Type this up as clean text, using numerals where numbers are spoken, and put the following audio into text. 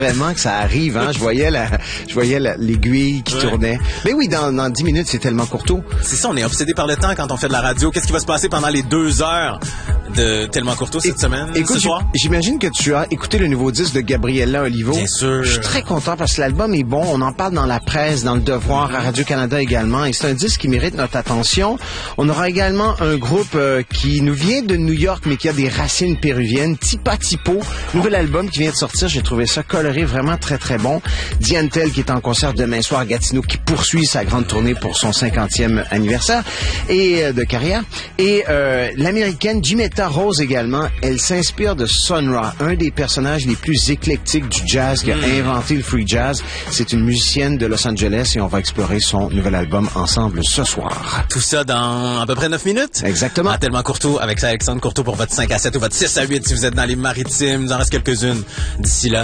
Vraiment que ça arrive, hein. Je voyais l'aiguille qui tournait. Mais oui, dans 10 minutes, c'est tellement courto. C'est ça, on est obsédé par le temps quand on fait de la radio. Qu'est-ce qui va se passer pendant les 2 heures de Tellement Courto cette semaine? Écoute, j'imagine que tu as écouté le nouveau disque de Gabriella Olivo. Bien sûr. Je suis très content parce que l'album est bon. On en parle dans la presse, dans Le Devoir, à Radio-Canada également. Et c'est un disque qui mérite notre attention. On aura également un groupe qui nous vient de New York, mais qui a des racines péruviennes. Tipa Tipo, nouvel album qui vient de sortir. J'ai trouvé ça coloré, vraiment très, très bon. Diantel qui est en concert demain soir à Gatineau, qui poursuit sa grande tournée pour son 50e anniversaire et de carrière. Et l'américaine Jimetta Rose également, elle s'inspire de Sun Ra, un des personnages les plus éclectiques du jazz qui a inventé le free jazz. C'est une musicienne de Los Angeles et on va explorer son nouvel album ensemble ce soir. Tout ça dans à peu près 9 minutes? Exactement. À Tellement Courto avec Alexandre Courteau pour votre 5 à 7 ou votre 6 à 8 si vous êtes dans les Maritimes. Il en reste quelques-unes d'ici là.